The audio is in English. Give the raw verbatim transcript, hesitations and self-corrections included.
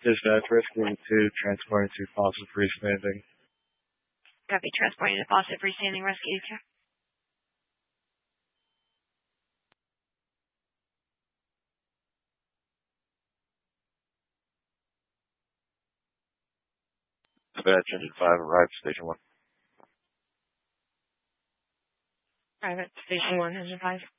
Dispatch rescuing two, transporting to Fawcett freestanding. Copy, transporting to Fawcett freestanding rescue. Dispatch engine five arrived station one. Private station one, engine five.